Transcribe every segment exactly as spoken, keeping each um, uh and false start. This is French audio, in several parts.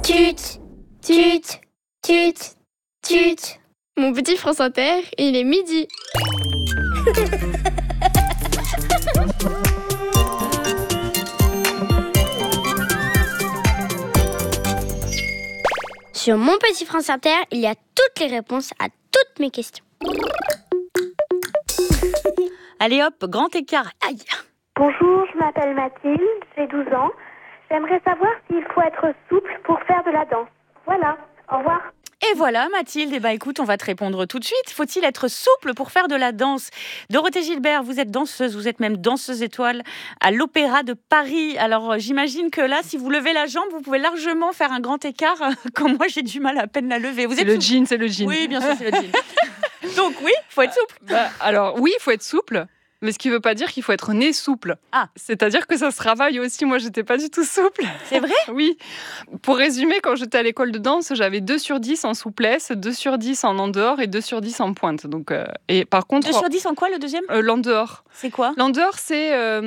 Tut, tut, tut, tut. Mon petit France Inter, il est midi. Sur mon petit France Inter, il y a toutes les réponses à toutes mes questions. Allez hop, grand écart. Aïe. Bonjour, je m'appelle Mathilde, j'ai douze ans. J'aimerais savoir s'il faut être souple pour faire de la danse. Voilà, au revoir. Et voilà Mathilde, eh ben, écoute, on va te répondre tout de suite. Faut-il être souple pour faire de la danse ? Dorothée Gilbert, vous êtes danseuse, vous êtes même danseuse étoile à l'Opéra de Paris. Alors j'imagine que là, si vous levez la jambe, vous pouvez largement faire un grand écart, quand moi j'ai du mal à peine la lever. Vous C'est êtes le souple ? jean, c'est le jean. Oui, bien sûr, c'est le jean. Donc oui, faut être souple. Bah, alors oui, il faut être souple. Mais ce qui ne veut pas dire qu'il faut être né souple. Ah. C'est-à-dire que ça se travaille aussi. Moi, je n'étais pas du tout souple. C'est vrai ? Oui. Pour résumer, quand j'étais à l'école de danse, j'avais deux sur dix en souplesse, deux sur dix en en dehors et deux sur dix en pointe. Donc, euh, et par contre, deux sur dix en quoi le deuxième ? euh, l'en dehors. C'est quoi ? L'en dehors, c'est...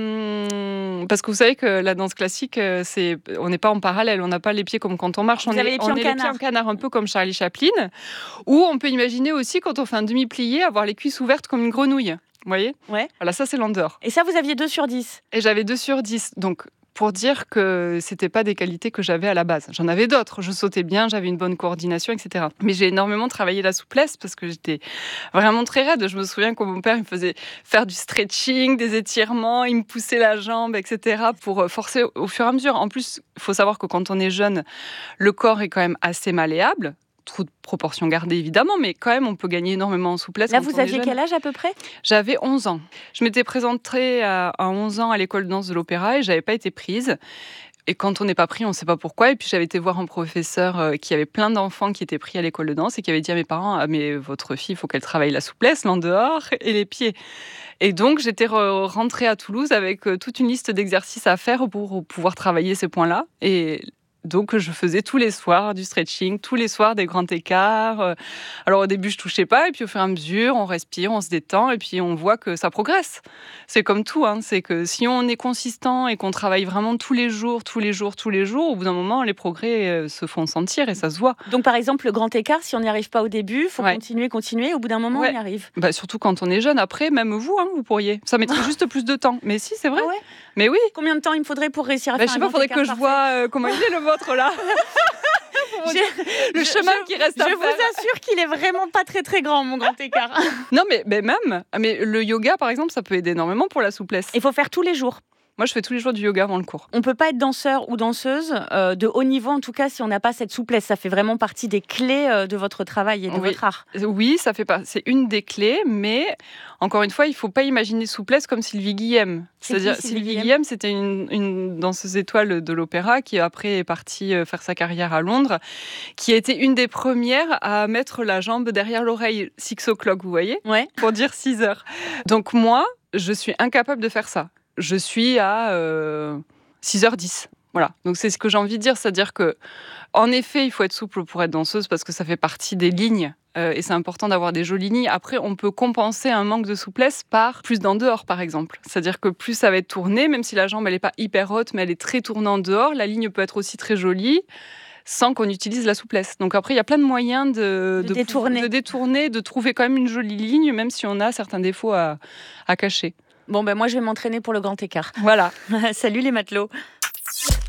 Euh, parce que vous savez que la danse classique, euh, c'est, on n'est pas en parallèle. On n'a pas les pieds comme quand on marche. Vous on avez est, les pieds on en est canard. les pieds en canard, un peu comme Charlie Chaplin. Ou on peut imaginer aussi, quand on fait un demi-plié, avoir les cuisses ouvertes comme une grenouille. Vous voyez ? Ouais. Voilà, ça c'est l'en dehors. Et ça, vous aviez deux sur dix ? Et j'avais deux sur dix. Donc, pour dire que c'était pas des qualités que j'avais à la base. J'en avais d'autres. Je sautais bien, j'avais une bonne coordination, et cetera. Mais j'ai énormément travaillé la souplesse parce que j'étais vraiment très raide. Je me souviens que mon père il me faisait faire du stretching, des étirements, il me poussait la jambe, et cetera pour forcer au fur et à mesure. En plus, il faut savoir que quand on est jeune, le corps est quand même assez malléable. Trop de proportions gardées évidemment, mais quand même on peut gagner énormément en souplesse. Là, quand vous on est aviez jeune. quel âge à peu près ? J'avais onze ans. Je m'étais présentée à, à onze ans à l'école de danse de l'Opéra et j'avais pas été prise. Et quand on n'est pas pris, on ne sait pas pourquoi. Et puis j'avais été voir un professeur euh, qui avait plein d'enfants qui étaient pris à l'école de danse et qui avait dit à mes parents ah, mais votre fille, il faut qu'elle travaille la souplesse, l'en dehors et les pieds. Et donc j'étais re- rentrée à Toulouse avec euh, toute une liste d'exercices à faire pour pouvoir travailler ces points-là. Et donc, je faisais tous les soirs du stretching, tous les soirs des grands écarts. Alors, au début, je touchais pas, et puis au fur et à mesure, on respire, on se détend, et puis on voit que ça progresse. C'est comme tout, hein. C'est que si on est consistant et qu'on travaille vraiment tous les jours, tous les jours, tous les jours, au bout d'un moment, les progrès se font sentir et ça se voit. Donc, par exemple, le grand écart, si on n'y arrive pas au début, il faut Ouais. continuer, continuer. Au bout d'un moment, Ouais. on y arrive. Bah, surtout quand on est jeune. Après, même vous, hein, vous pourriez. Ça mettrait juste plus de temps. Mais si, c'est vrai. Ah ouais ? Mais oui. Combien de temps il me faudrait pour réussir à Bah, faire je sais un pas, grand faudrait écart que je parfait ? vois euh, comment il est le vôtre là. Je- le je- chemin je- qui reste à Je faire. vous assure qu'il est vraiment pas très très grand, mon grand écart. Non, mais, mais même, mais le yoga, par exemple, ça peut aider énormément pour la souplesse. Il faut faire tous les jours. Moi, je fais tous les jours du yoga avant le cours. On peut pas être danseur ou danseuse euh, de haut niveau, en tout cas, si on n'a pas cette souplesse. Ça fait vraiment partie des clés euh, de votre travail et de Oui. votre art. Oui, ça fait pas. C'est une des clés, mais encore une fois, il faut pas imaginer souplesse comme Sylvie Guillem. C'est C'est-à-dire, qui, Sylvie Sylvie Guillem Guillem, c'était une, une danseuse étoile de l'opéra qui après est partie faire sa carrière à Londres, qui a été une des premières à mettre la jambe derrière l'oreille, six o'clock, vous voyez, Ouais. pour dire six heures. Donc moi, je suis incapable de faire ça. Je suis à euh, six heures dix. Voilà. Donc c'est ce que j'ai envie de dire, c'est-à-dire que en effet, il faut être souple pour être danseuse parce que ça fait partie des lignes euh, et c'est important d'avoir des jolies lignes. Après, on peut compenser un manque de souplesse par plus d'en dehors, par exemple. C'est-à-dire que plus ça va être tourné, même si la jambe elle est pas hyper haute, mais elle est très tournée en dehors, la ligne peut être aussi très jolie sans qu'on utilise la souplesse. Donc après, il y a plein de moyens de, De détourner. de détourner, de trouver quand même une jolie ligne, même si on a certains défauts à, à cacher. Bon, ben moi, je vais m'entraîner pour le grand écart. Voilà. Salut les matelots.